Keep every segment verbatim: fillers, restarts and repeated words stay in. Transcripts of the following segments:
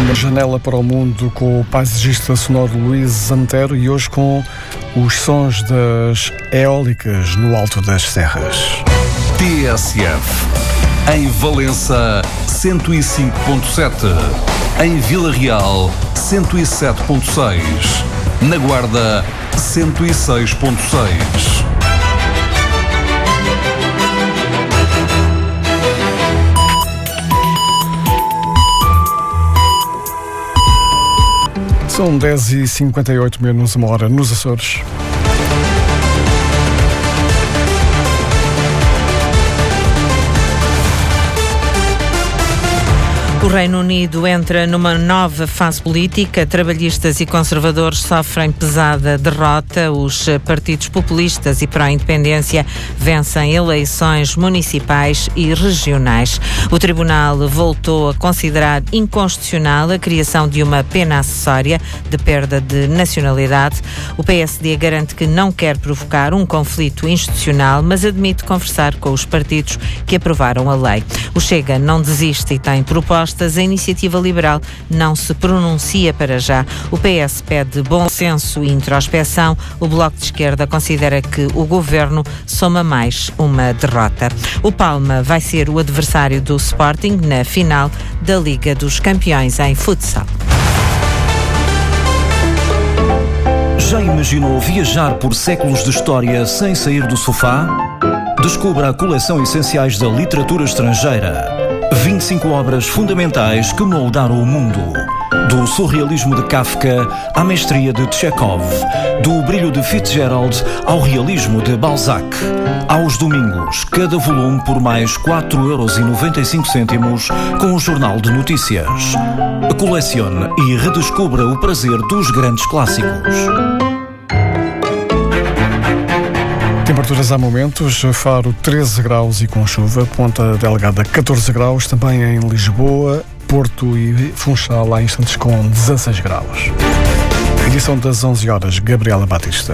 Uma janela para o mundo com o paisagista sonoro Luís Antero e hoje com os sons das eólicas no alto das serras. T S F. Em Valença, cento e cinco ponto sete. Em Vila Real, cento e sete ponto seis. Na Guarda, cento e seis ponto seis. São dez e cinquenta e oito, menos uma hora nos Açores. O Reino Unido entra numa nova fase política. Trabalhistas e conservadores sofrem pesada derrota. Os partidos populistas e pró-independência vencem eleições municipais e regionais. O Tribunal voltou a considerar inconstitucional a criação de uma pena acessória de perda de nacionalidade. O P S D garante que não quer provocar um conflito institucional, mas admite conversar com os partidos que aprovaram a lei. O Chega não desiste e tem propostas. A Iniciativa Liberal não se pronuncia para já. O P S pede bom senso e introspeção. O Bloco de Esquerda considera que o governo soma mais uma derrota. O Palma vai ser o adversário do Sporting na final da Liga dos Campeões em futsal. Já imaginou viajar por séculos de história sem sair do sofá? Descubra a coleção Essenciais da Literatura Estrangeira. vinte e cinco obras fundamentais que moldaram o mundo. Do surrealismo de Kafka à mestria de Chekhov. Do brilho de Fitzgerald ao realismo de Balzac. Aos domingos, cada volume por mais quatro euros e noventa e cinco cêntimos com o Jornal de Notícias. Colecione e redescubra o prazer dos grandes clássicos. Temperaturas há momentos, Faro treze graus e com chuva, Ponta Delgada catorze graus, também em Lisboa, Porto e Funchal há instantes com dezasseis graus. Edição das onze horas, Gabriela Batista.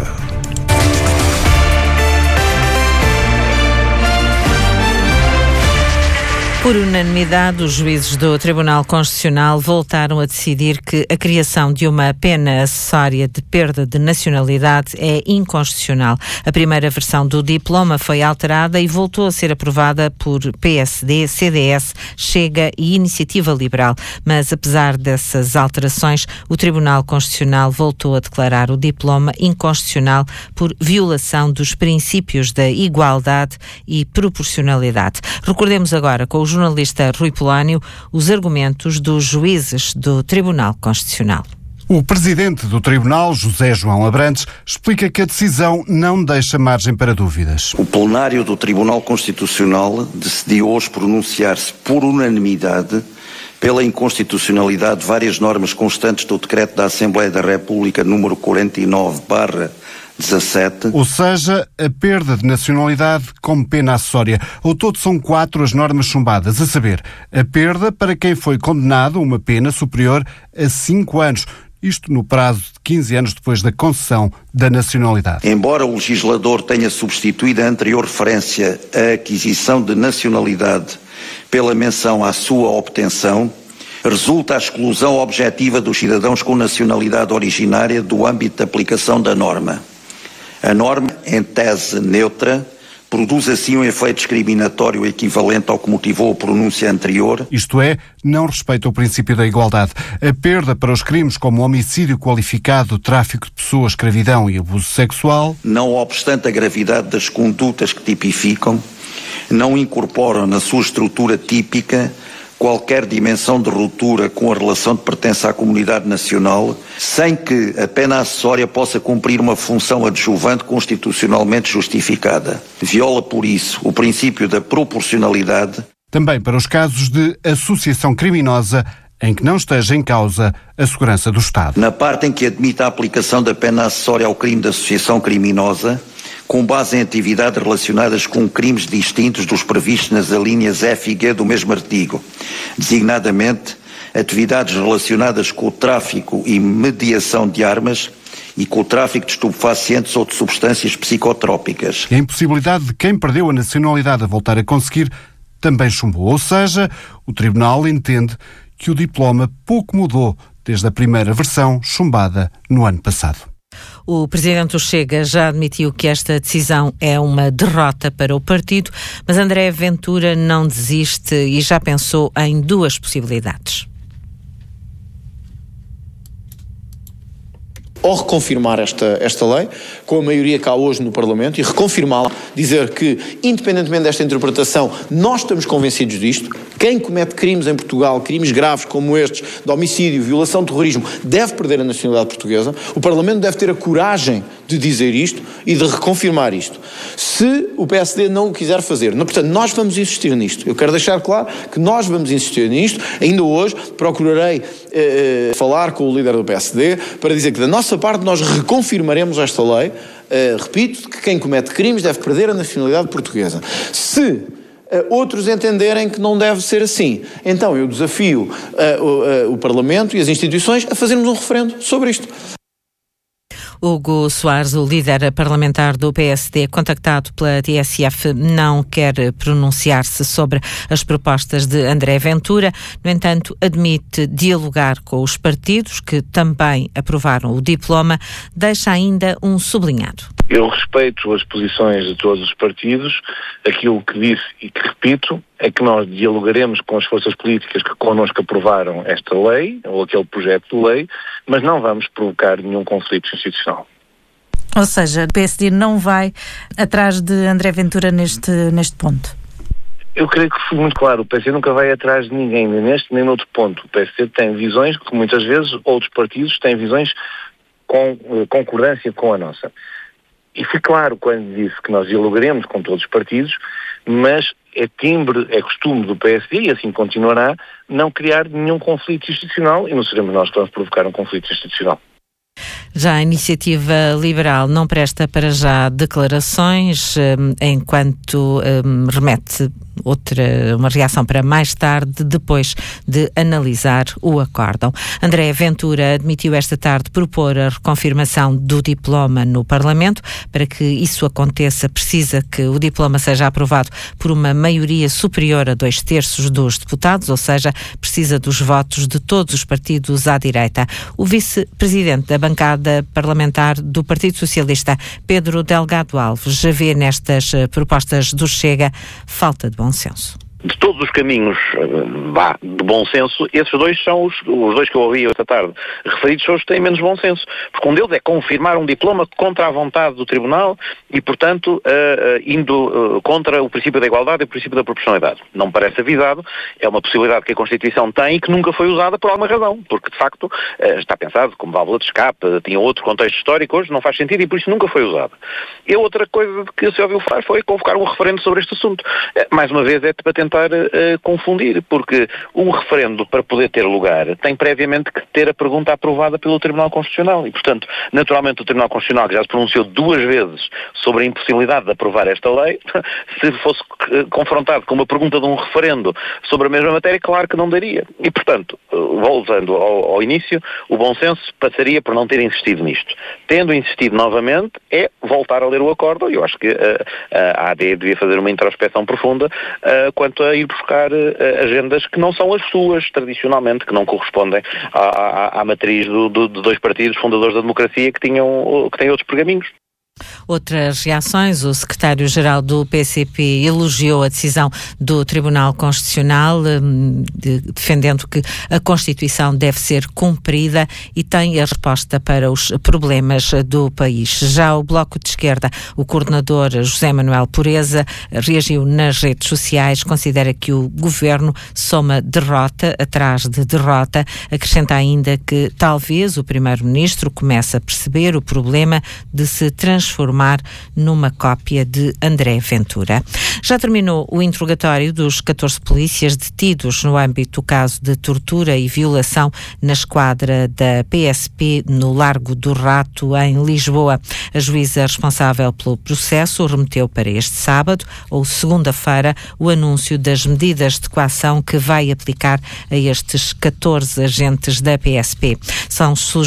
Por unanimidade, os juízes do Tribunal Constitucional voltaram a decidir que a criação de uma pena acessória de perda de nacionalidade é inconstitucional. A primeira versão do diploma foi alterada e voltou a ser aprovada por P S D, C D S, Chega e Iniciativa Liberal. Mas, apesar dessas alterações, o Tribunal Constitucional voltou a declarar o diploma inconstitucional por violação dos princípios da igualdade e proporcionalidade. Recordemos agora com o jornalista Rui Polónio os argumentos dos juízes do Tribunal Constitucional. O presidente do Tribunal, José João Abrantes, explica que a decisão não deixa margem para dúvidas. O plenário do Tribunal Constitucional decidiu hoje pronunciar-se por unanimidade pela inconstitucionalidade de várias normas constantes do Decreto da Assembleia da República número quarenta e nove barra dezassete. Ou seja, a perda de nacionalidade como pena acessória. Ao todo são quatro as normas chumbadas, a saber, a perda para quem foi condenado a uma pena superior a cinco anos. Isto no prazo de quinze anos depois da concessão da nacionalidade. Embora o legislador tenha substituído a anterior referência à aquisição de nacionalidade pela menção à sua obtenção, resulta a exclusão objetiva dos cidadãos com nacionalidade originária do âmbito de aplicação da norma. A norma, em tese neutra, produz assim um efeito discriminatório equivalente ao que motivou a pronúncia anterior. Isto é, não respeita o princípio da igualdade. A perda para os crimes como homicídio qualificado, tráfico de pessoas, escravidão e abuso sexual. Não obstante a gravidade das condutas que tipificam, não incorporam na sua estrutura típica qualquer dimensão de ruptura com a relação de pertença à comunidade nacional, sem que a pena acessória possa cumprir uma função adjuvante constitucionalmente justificada. Viola, por isso, o princípio da proporcionalidade. Também para os casos de associação criminosa em que não esteja em causa a segurança do Estado. Na parte em que admite a aplicação da pena acessória ao crime de associação criminosa, com base em atividades relacionadas com crimes distintos dos previstos nas alíneas F e G do mesmo artigo, designadamente atividades relacionadas com o tráfico e mediação de armas e com o tráfico de estupefacientes ou de substâncias psicotrópicas. E a impossibilidade de quem perdeu a nacionalidade a voltar a conseguir também chumbou. Ou seja, o Tribunal entende que o diploma pouco mudou desde a primeira versão chumbada no ano passado. O presidente do Chega já admitiu que esta decisão é uma derrota para o partido, mas André Ventura não desiste e já pensou em duas possibilidades. Ou reconfirmar esta, esta lei, com a maioria que há hoje no Parlamento, e reconfirmá-la, dizer que, independentemente desta interpretação, nós estamos convencidos disto. Quem comete crimes em Portugal, crimes graves como estes, de homicídio, violação de terrorismo, deve perder a nacionalidade portuguesa. O Parlamento deve ter a coragem de dizer isto e de reconfirmar isto. Se o P S D não o quiser fazer, não, portanto, nós vamos insistir nisto. Eu quero deixar claro que nós vamos insistir nisto. Ainda hoje procurarei eh, falar com o líder do P S D para dizer que da nossa parte nós reconfirmaremos esta lei. Uh, repito, que quem comete crimes deve perder a nacionalidade portuguesa. Se uh, outros entenderem que não deve ser assim, então eu desafio uh, o, uh, o Parlamento e as instituições a fazermos um referendo sobre isto. Hugo Soares, o líder parlamentar do P S D, contactado pela T S F, não quer pronunciar-se sobre as propostas de André Ventura. No entanto, admite dialogar com os partidos que também aprovaram o diploma, deixa ainda um sublinhado. Eu respeito as posições de todos os partidos. Aquilo que disse e que repito é que nós dialogaremos com as forças políticas que connosco aprovaram esta lei, ou aquele projeto de lei, mas não vamos provocar nenhum conflito institucional. Ou seja, o P S D não vai atrás de André Ventura neste, neste ponto? Eu creio que foi muito claro, o P S D nunca vai atrás de ninguém, nem neste nem noutro ponto. O P S D tem visões que muitas vezes outros partidos têm visões com concordância com a nossa. E fui claro quando disse que nós dialogaremos com todos os partidos, mas é timbre, é costume do P S D, e assim continuará, não criar nenhum conflito institucional, e não seremos nós que vamos provocar um conflito institucional. Já a Iniciativa Liberal não presta para já declarações, enquanto um, remete outra, uma reação para mais tarde, depois de analisar o acórdão. André Ventura admitiu esta tarde propor a reconfirmação do diploma no Parlamento. Para que isso aconteça, precisa que o diploma seja aprovado por uma maioria superior a dois terços dos deputados, ou seja, precisa dos votos de todos os partidos à direita. O vice-presidente da bancada parlamentar do Partido Socialista, Pedro Delgado Alves, já vê nestas propostas do Chega falta de bom senso. De todos os caminhos vá, de bom senso, esses dois são os, os dois que eu ouvi esta tarde referidos, são os que têm menos bom senso. Porque um deles é confirmar um diploma contra a vontade do Tribunal e, portanto, uh, uh, indo uh, contra o princípio da igualdade e o princípio da proporcionalidade. Não me parece avisado, é uma possibilidade que a Constituição tem e que nunca foi usada por alguma razão, porque, de facto, uh, está pensado como válvula de escape, tinha outro contexto histórico, hoje não faz sentido e por isso nunca foi usada. E a outra coisa que se ouviu falar foi convocar um referendo sobre este assunto. Uh, mais uma vez é para tentar Uh, confundir, porque um referendo, para poder ter lugar, tem previamente que ter a pergunta aprovada pelo Tribunal Constitucional e, portanto, naturalmente o Tribunal Constitucional, que já se pronunciou duas vezes sobre a impossibilidade de aprovar esta lei, se fosse uh, confrontado com uma pergunta de um referendo sobre a mesma matéria, claro que não daria. E, portanto, uh, voltando ao, ao início, o bom senso passaria por não ter insistido nisto. Tendo insistido novamente, é voltar a ler o acórdão, e eu acho que uh, a A D devia fazer uma introspeção profunda uh, quanto a ir buscar uh, agendas que não são as suas, tradicionalmente, que não correspondem à, à, à matriz do, do, de dois partidos fundadores da democracia que, tinham, que têm outros pergaminhos. Outras reações, o secretário-geral do P C P elogiou a decisão do Tribunal Constitucional, de, defendendo que a Constituição deve ser cumprida e tem a resposta para os problemas do país. Já o Bloco de Esquerda, o coordenador José Manuel Pureza, reagiu nas redes sociais, considera que o governo soma derrota atrás de derrota, acrescenta ainda que talvez o primeiro-ministro comece a perceber o problema de se transformar transformar numa cópia de André Ventura. Já terminou o interrogatório dos catorze polícias detidos no âmbito do caso de tortura e violação na esquadra da P S P no Largo do Rato, em Lisboa. A juíza responsável pelo processo remeteu para este sábado ou segunda-feira o anúncio das medidas de coação que vai aplicar a estes catorze agentes da P S P. São sujeitos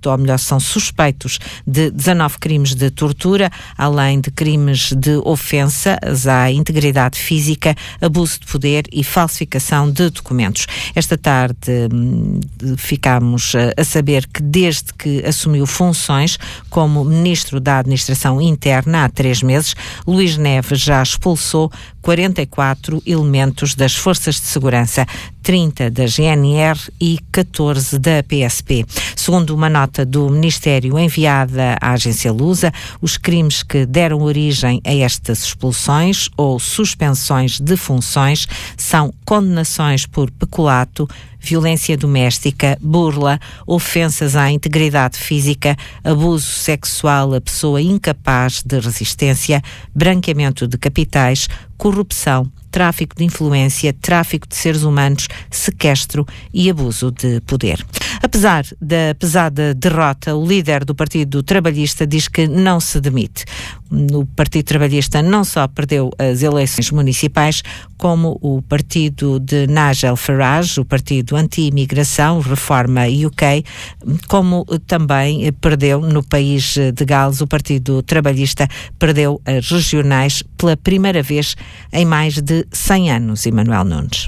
ou melhor, são suspeitos de dezanove crimes de tortura, além de crimes de ofensas à integridade física, abuso de poder e falsificação de documentos. Esta tarde hum, ficámos a saber que desde que assumiu funções como Ministro da Administração Interna há três meses, Luís Neves já expulsou quarenta e quatro elementos das Forças de Segurança, trinta da G N R e catorze da P S P. Segundo uma nota do Ministério enviada à agência Lusa, os crimes que deram origem a estas expulsões ou suspensões de funções são condenações por peculato, violência doméstica, burla, ofensas à integridade física, abuso sexual a pessoa incapaz de resistência, branqueamento de capitais, corrupção, tráfico de influência, tráfico de seres humanos, sequestro e abuso de poder. Apesar da pesada derrota, o líder do Partido Trabalhista diz que não se demite. O Partido Trabalhista não só perdeu as eleições municipais, como o partido de Nigel Farage, o partido anti-imigração, Reforma U K, como também perdeu no país de Gales, o Partido Trabalhista perdeu as regionais pela primeira vez em mais de cem anos, Emanuel Nunes.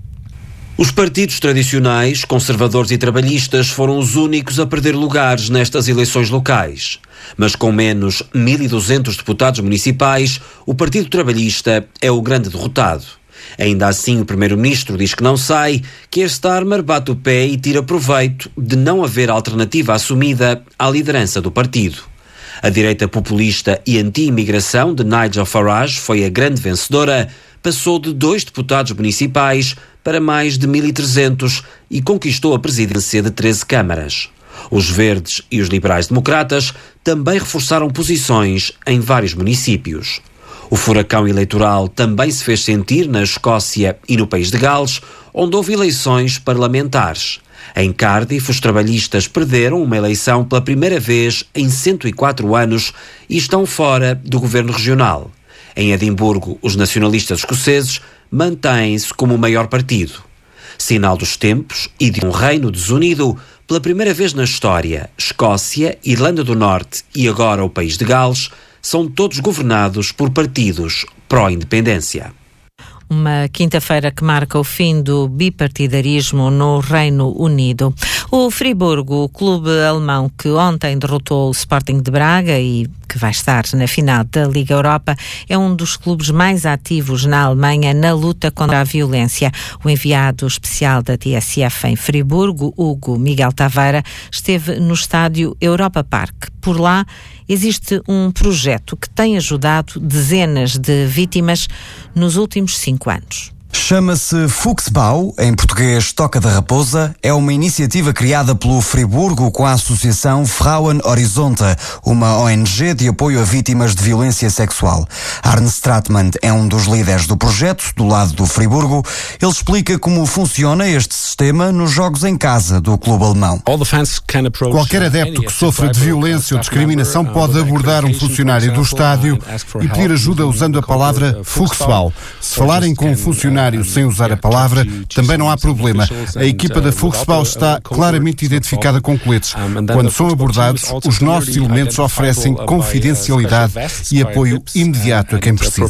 Os partidos tradicionais, conservadores e trabalhistas foram os únicos a perder lugares nestas eleições locais. Mas com menos mil e duzentos deputados municipais, o Partido Trabalhista é o grande derrotado. Ainda assim, o Primeiro-Ministro diz que não sai, que este Starmer bate o pé e tira proveito de não haver alternativa assumida à liderança do partido. A direita populista e anti-imigração de Nigel Farage foi a grande vencedora, passou de dois deputados municipais para mais de mil e trezentos e conquistou a presidência de treze câmaras. Os verdes e os liberais-democratas também reforçaram posições em vários municípios. O furacão eleitoral também se fez sentir na Escócia e no país de Gales, onde houve eleições parlamentares. Em Cardiff, os trabalhistas perderam uma eleição pela primeira vez em cento e quatro anos e estão fora do governo regional. Em Edimburgo, os nacionalistas escoceses mantêm-se como o maior partido. Sinal dos tempos e de um reino desunido, pela primeira vez na história, Escócia, Irlanda do Norte e agora o país de Gales são todos governados por partidos pró-independência. Uma quinta-feira que marca o fim do bipartidarismo no Reino Unido. O Friburgo, o clube alemão que ontem derrotou o Sporting de Braga e que vai estar na final da Liga Europa, é um dos clubes mais ativos na Alemanha na luta contra a violência. O enviado especial da T S F em Friburgo, Hugo Miguel Taveira, esteve no estádio Europa Park. Por lá existe um projeto que tem ajudado dezenas de vítimas nos últimos cinco anos. Chama-se Fuchsbau, em português Toca da Raposa. É uma iniciativa criada pelo Friburgo com a associação Frauen Horizonte, uma O N G de apoio a vítimas de violência sexual. Arne Stratmann é um dos líderes do projeto, do lado do Friburgo. Ele explica como funciona este sistema nos jogos em casa do clube alemão. Qualquer adepto que sofra de violência ou discriminação pode abordar um funcionário do estádio e pedir ajuda usando a palavra Fuchsbau. Se falarem com um funcionário sem usar a palavra, também não há problema. A equipa da Fuchsbau está claramente identificada com coletes. Quando são abordados, os nossos elementos oferecem confidencialidade e apoio imediato a quem precisa.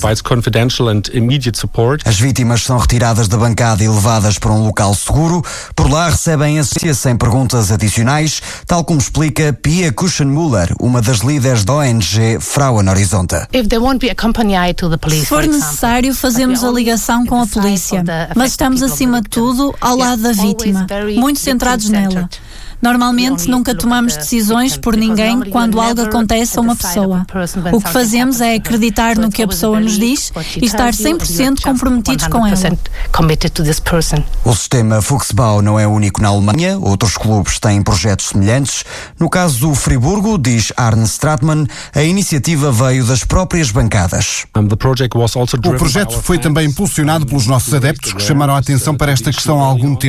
As vítimas são retiradas da bancada e levadas para um local seguro. Por lá recebem assistência sem perguntas adicionais, tal como explica Pia Kuchenmüller, uma das líderes da O N G Frauen Horizonte. Se for necessário, fazemos a ligação com a polícia, mas estamos acima de tudo ao lado da vítima, muito centrados nela. Normalmente nunca tomamos decisões por ninguém quando algo acontece a uma pessoa. O que fazemos é acreditar no que a pessoa nos diz e estar cem por cento comprometidos com ela. O sistema Fuchsbau não é único na Alemanha, outros clubes têm projetos semelhantes. No caso do Friburgo, diz Arne Stratmann, a iniciativa veio das próprias bancadas. O projeto foi também impulsionado pelos nossos adeptos que chamaram a atenção para esta questão há algum tempo.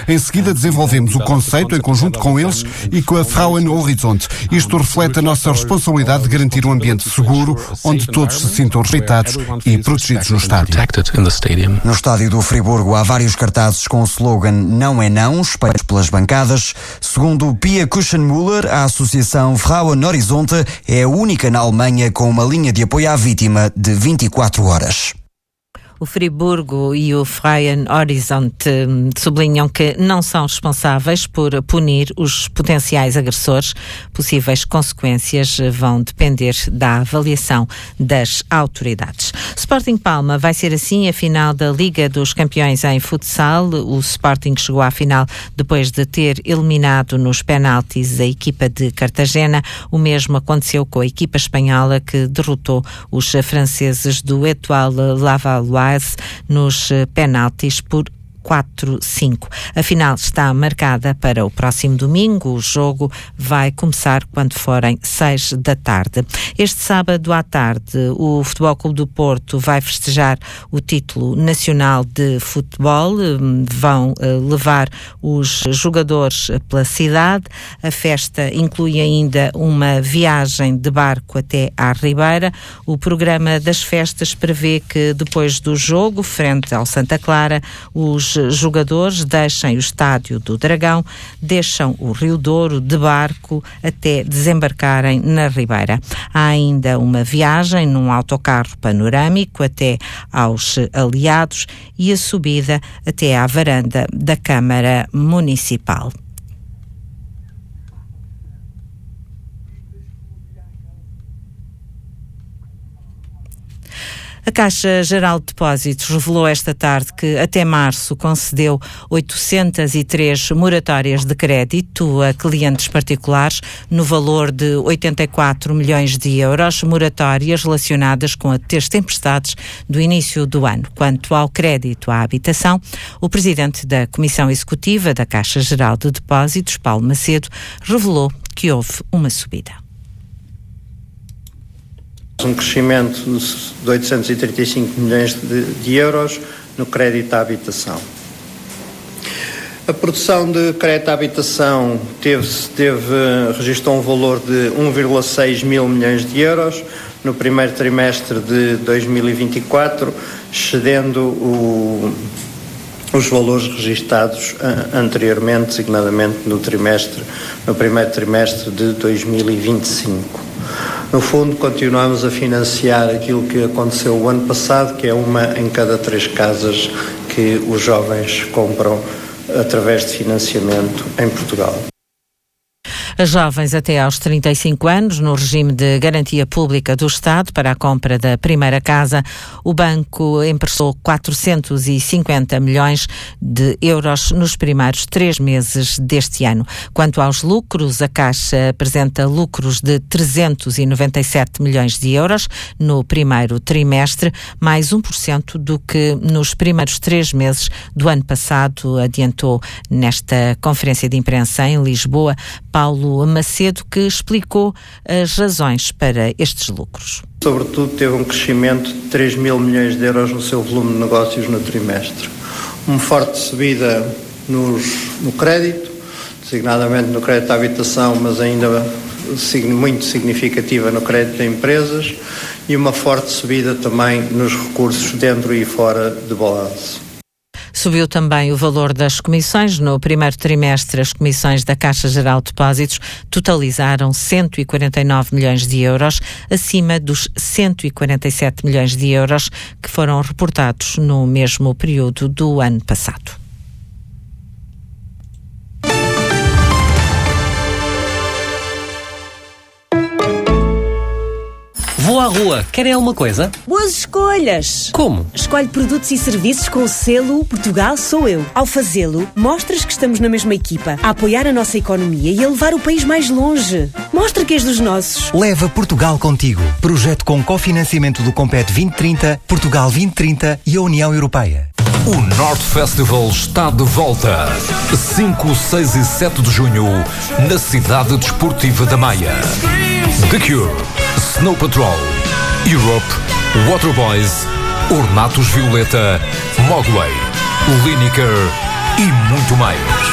Em seguida desenvolvemos o conceito em conjunto com eles e com a Frauen Horizont. Isto reflete a nossa responsabilidade de garantir um ambiente seguro, onde todos se sintam respeitados e protegidos no estádio. No estádio do Friburgo há vários cartazes com o slogan "Não é não", espalhados pelas bancadas. Segundo Pia Kuchenmüller, a associação Frauen Horizont é a única na Alemanha com uma linha de apoio à vítima de vinte e quatro horas. O Friburgo e o Frauen Horizont sublinham que não são responsáveis por punir os potenciais agressores. Possíveis consequências vão depender da avaliação das autoridades. Sporting Palma vai ser assim a final da Liga dos Campeões em futsal. O Sporting chegou à final depois de ter eliminado nos penaltis a equipa de Cartagena. O mesmo aconteceu com a equipa espanhola, que derrotou os franceses do Étoile Lavalloise nos penaltis por quatro a cinco. A final está marcada para o próximo domingo. O jogo vai começar quando forem seis da tarde. Este sábado à tarde, o Futebol Clube do Porto vai festejar o título nacional de futebol. Vão uh, levar os jogadores pela cidade. A festa inclui ainda uma viagem de barco até à Ribeira. O programa das festas prevê que depois do jogo, frente ao Santa Clara, os jogadores deixem o Estádio do Dragão, deixam o Rio Douro de barco até desembarcarem na Ribeira. Há ainda uma viagem num autocarro panorâmico até aos Aliados e a subida até à varanda da Câmara Municipal. A Caixa Geral de Depósitos revelou esta tarde que até março concedeu oitocentas e três moratórias de crédito a clientes particulares no valor de oitenta e quatro milhões de euros, moratórias relacionadas com as tempestades do início do ano. Quanto ao crédito à habitação, o presidente da Comissão Executiva da Caixa Geral de Depósitos, Paulo Macedo, revelou que houve uma subida. Um crescimento de oitocentos e trinta e cinco milhões de, de euros no crédito à habitação. A produção de crédito à habitação teve, teve, registrou um valor de um vírgula seis mil milhões de euros no primeiro trimestre de dois mil e vinte e quatro, excedendo o, os valores registados anteriormente, designadamente no, trimestre, no primeiro trimestre de dois mil e vinte e cinco. No fundo, continuamos a financiar aquilo que aconteceu o ano passado, que é uma em cada três casas que os jovens compram através de financiamento em Portugal. As jovens até aos trinta e cinco anos, no regime de garantia pública do Estado para a compra da primeira casa, o banco emprestou quatrocentos e cinquenta milhões de euros nos primeiros três meses deste ano. Quanto aos lucros, a Caixa apresenta lucros de trezentos e noventa e sete milhões de euros no primeiro trimestre, mais um por cento do que nos primeiros três meses do ano passado, adiantou nesta conferência de imprensa em Lisboa Paulo Macedo, que explicou as razões para estes lucros. Sobretudo, teve um crescimento de três mil milhões de euros no seu volume de negócios no trimestre. Uma forte subida nos, no crédito, designadamente no crédito à habitação, mas ainda muito significativa no crédito a empresas, e uma forte subida também nos recursos dentro e fora de balanço. Subiu também o valor das comissões. No primeiro trimestre, as comissões da Caixa Geral de Depósitos totalizaram cento e quarenta e nove milhões de euros, acima dos cento e quarenta e sete milhões de euros que foram reportados no mesmo período do ano passado. Vou à rua. Querem alguma coisa? Boas escolhas! Como? Escolhe produtos e serviços com o selo Portugal Sou Eu. Ao fazê-lo, mostras que estamos na mesma equipa, a apoiar a nossa economia e a levar o país mais longe. Mostra que és dos nossos. Leva Portugal contigo. Projeto com cofinanciamento do Compete vinte trinta, Portugal vinte trinta e a União Europeia. O North Festival está de volta. cinco, seis e sete de junho, na cidade desportiva da Maia. The Cure, Snow Patrol, Europe, Waterboys, Ornatos Violeta, Mogwai, Lineker e muito mais.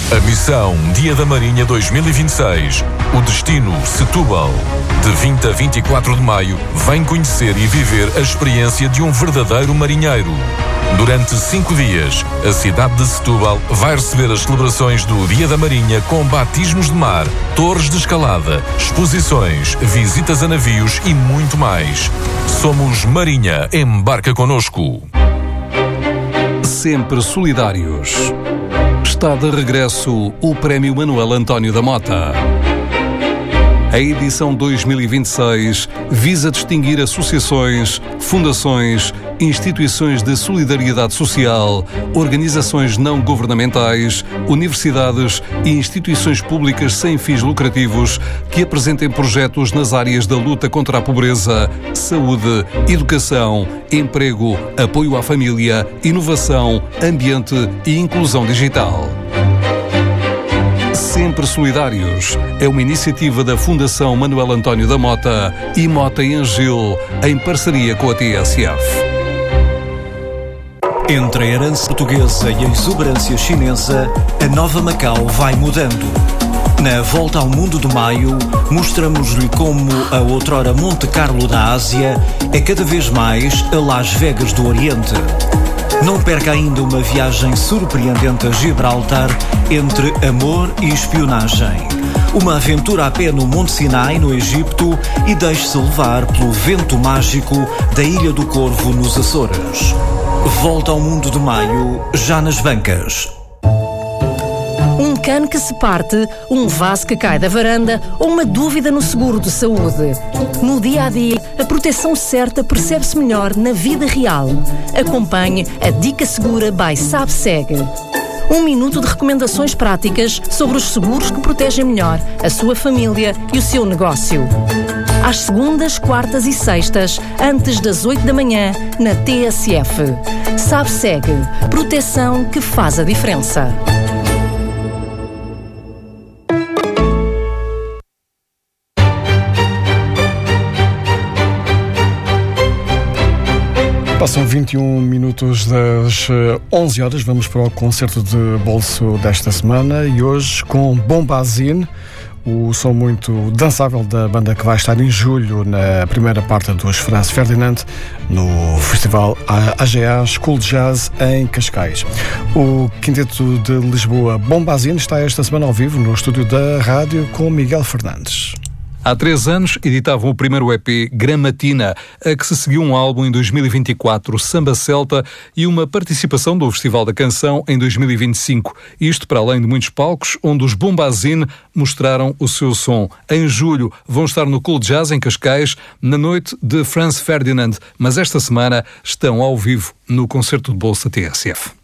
A missão Dia da Marinha dois mil e vinte e seis. O destino Setúbal. De vinte a vinte e quatro de maio, vem conhecer e viver a experiência de um verdadeiro marinheiro. Durante cinco dias, a cidade de Setúbal vai receber as celebrações do Dia da Marinha com batismos de mar, torres de escalada, exposições, visitas a navios e muito mais. Somos Marinha, embarca connosco. Sempre solidários. Está de regresso o Prémio Manuel António da Mota. A edição dois mil e vinte e seis visa distinguir associações, fundações, instituições de solidariedade social, organizações não governamentais, universidades e instituições públicas sem fins lucrativos que apresentem projetos nas áreas da luta contra a pobreza, saúde, educação, emprego, apoio à família, inovação, ambiente e inclusão digital. Sempre Solidários é uma iniciativa da Fundação Manuel António da Mota e Mota em Angil, em parceria com a T S F. Entre a herança portuguesa e a exuberância chinesa, a nova Macau vai mudando. Na Volta ao Mundo de Maio, mostramos-lhe como a outrora Monte Carlo da Ásia é cada vez mais a Las Vegas do Oriente. Não perca ainda uma viagem surpreendente a Gibraltar entre amor e espionagem. Uma aventura a pé no Monte Sinai, no Egito, e deixe-se levar pelo vento mágico da Ilha do Corvo, nos Açores. Volta ao Mundo de Maio, já nas bancas. Um cano que se parte, um vaso que cai da varanda ou uma dúvida no seguro de saúde. No dia a dia, a proteção certa percebe-se melhor na vida real. Acompanhe a Dica Segura by SabSeg. Um minuto de recomendações práticas sobre os seguros que protegem melhor a sua família e o seu negócio. Às segundas, quartas e sextas, antes das oito da manhã, na T S F. SabSeg. Proteção que faz a diferença. Passam vinte e um minutos das onze horas, vamos para o concerto de bolso desta semana e hoje com Bombazine, o som muito dançável da banda que vai estar em julho na primeira parte dos Franz Ferdinand no Festival A G A School Jazz em Cascais. O Quinteto de Lisboa Bombazine está esta semana ao vivo no estúdio da rádio com Miguel Fernandes. Há três anos editavam o primeiro E P Gramatina, a que se seguiu um álbum em dois mil e vinte e quatro, Samba Celta, e uma participação do Festival da Canção em dois mil e vinte e cinco. Isto para além de muitos palcos, onde os Bombazine mostraram o seu som. Em julho vão estar no Cool Jazz em Cascais, na noite de Franz Ferdinand, mas esta semana estão ao vivo no concerto de bolso da T S F.